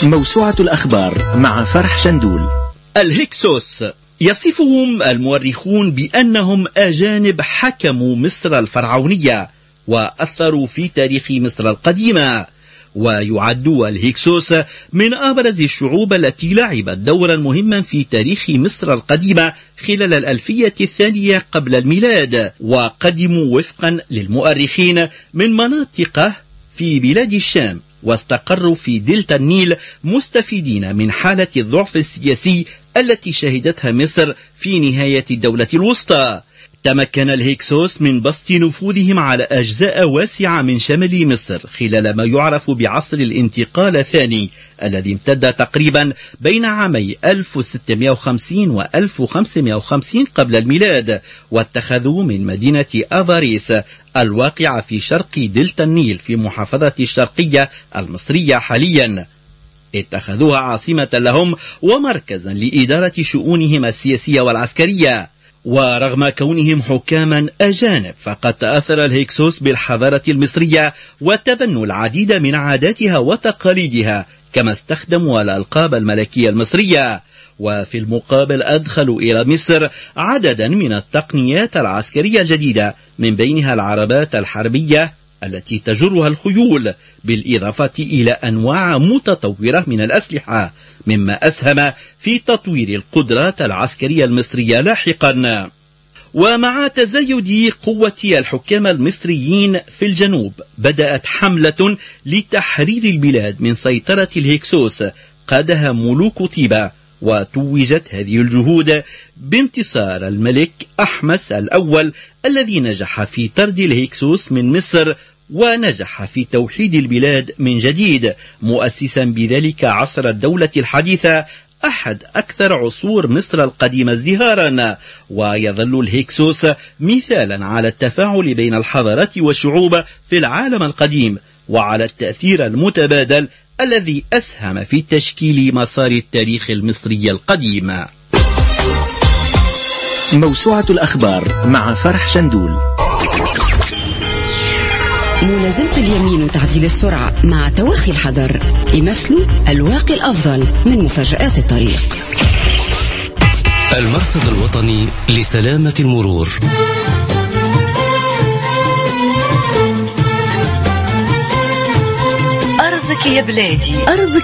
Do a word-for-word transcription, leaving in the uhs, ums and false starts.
موسوعة الأخبار مع فرح شندول. الهكسوس يصفهم المؤرخون بأنهم أجانب حكموا مصر الفرعونية وأثروا في تاريخ مصر القديمة، ويعد الهكسوس من أبرز الشعوب التي لعبت دورا مهما في تاريخ مصر القديمة خلال الألفية الثانية قبل الميلاد، وقدموا وفقا للمؤرخين من مناطق في بلاد الشام واستقروا في دلتا النيل مستفيدين من حالة الضعف السياسي التي شهدتها مصر في نهاية الدولة الوسطى. تمكن الهكسوس من بسط نفوذهم على أجزاء واسعة من شمال مصر خلال ما يعرف بعصر الانتقال الثاني الذي امتد تقريبا بين عامي ألف وستمائة وخمسين و ألف وخمسمائة وخمسين قبل الميلاد، واتخذوا من مدينة أفاريس الواقعة في شرق دلتا النيل في محافظة الشرقية المصرية حاليا، اتخذوها عاصمة لهم ومركزا لإدارة شؤونهم السياسية والعسكرية. ورغم كونهم حكاما أجانب فقد تأثر الهكسوس بالحضارة المصرية وتبنوا العديد من عاداتها وتقاليدها، كما استخدموا الألقاب الملكية المصرية، وفي المقابل أدخلوا إلى مصر عددا من التقنيات العسكرية الجديدة من بينها العربات الحربية التي تجرها الخيول، بالإضافة إلى أنواع متطورة من الأسلحة، مما أسهم في تطوير القدرات العسكرية المصرية لاحقا. ومع تزايد قوة الحكام المصريين في الجنوب بدأت حملة لتحرير البلاد من سيطرة الهكسوس قادها ملوك طيبة، وتوجت هذه الجهود بانتصار الملك أحمس الأول الذي نجح في طرد الهكسوس من مصر ونجح في توحيد البلاد من جديد، مؤسسا بذلك عصر الدولة الحديثة أحد أكثر عصور مصر القديمة ازدهارا. ويظل الهكسوس مثالا على التفاعل بين الحضارات والشعوب في العالم القديم وعلى التأثير المتبادل الذي أسهم في تشكيل مسار التاريخ المصري القديم. موسوعة الأخبار مع فرح شندول. ملازمة اليمين وتعديل السرعة مع توخي الحذر يمثلوا الواقي الأفضل من مفاجآت الطريق. المرصد الوطني لسلامة المرور. أرضك يا بلادي، أرضك